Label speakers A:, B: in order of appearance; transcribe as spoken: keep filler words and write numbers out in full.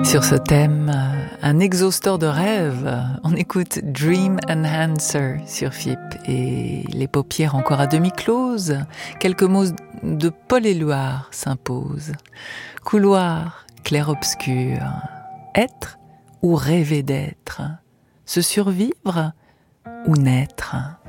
A: Sur ce thème, un exhausteur de rêves, on écoute Dream Enhancer sur F I P et les paupières encore à demi closes, quelques mots de Paul Éluard s'imposent. Couloir, clair-obscur, être ou rêver d'être, se survivre ou naître.